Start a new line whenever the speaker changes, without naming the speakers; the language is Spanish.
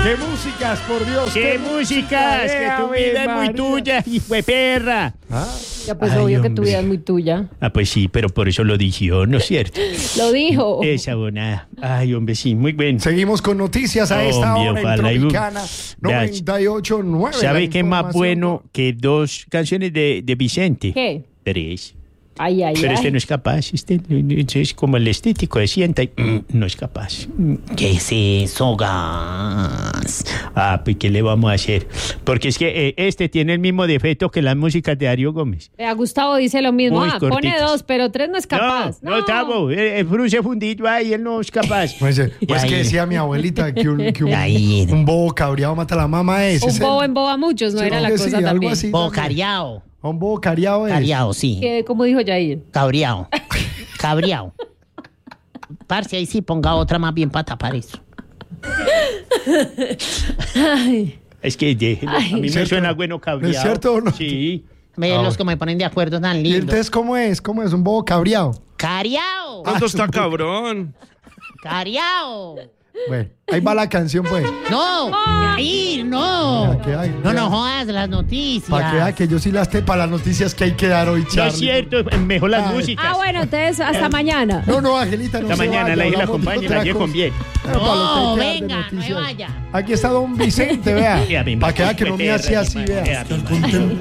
¡Qué músicas, por Dios!
¡Qué músicas! ¡Que tu vida es muy tuya, hijo de perra!
Ya pues
Ay,
obvio que
hombre.
tu vida es muy tuya.
Ah, pues sí, pero por eso lo dije yo, ¿no es cierto?
Lo dijo.
Esa bonada. Ay, hombre, sí, muy bien.
Seguimos con noticias a esta
Hombre,
hora en
ojalá y-
Tropicana
Ya.
98.9.
¿Sabe qué es más bueno que dos canciones de Vicente?
¿Qué?
Tres.
Ay, ay,
Pero
ay.
este no es capaz, es como el estético de sienta y no es capaz.
¿Qué es eso, gas?
Ah, pues ¿qué le vamos a hacer? Porque es que este tiene el mismo defecto que las músicas de Darío Gómez.
A Gustavo dice lo mismo.
Muy
Pone
corticas.
2, pero 3 no es capaz.
No, Tavo, el frunce fundido ahí, él no es capaz.
Pues
Ahí.
que decía mi abuelita que
Ahí.
un bobo cabreado mata a la mamá es.
Un bobo emboba a muchos, no
Sí,
era la
creo que
cosa
sí, algo
también.
así también.
Bocariao.
Un bobo cariado es.
Cariao, sí.
Como dijo Jair.
Cabreao. Cabreao. Parce, ahí sí ponga otra más bien para tapar eso.
Ay,
Es que déjelo, a mí me
¿Cierto?
suena bueno cabreado.
¿Es cierto o no?
Sí.
Ve
Ah,
los que me ponen de acuerdo tan
¿Y
lindos.
entonces cómo es? ¿Cómo es? Un bobo cabreado.
Cariao.
¿Cuánto está cabrón?
Cariao.
Bueno, ahí va la canción, pues.
No, ahí no.
Mira, que hay,
No,
que
no
hay.
jodas las noticias.
Para que vea que yo sí las tengo para las noticias que hay que dar hoy,
No
Charlie.
es cierto, mejor las
Ay.
músicas.
Ah, bueno, entonces hasta mañana.
No, Angelita, no
Esta
se
mañana
vaya,
la hija la
hablamos de
acompaña,
otra
la llevo con
cosa.
bien.
Para lo que hay
No,
que dar de
venga, no me
noticias.
vaya.
Aquí está don Vicente, vea.
Ya, mi
Para que vea que no me
perra,
hace así,
mi
vea.
madre, mi madre.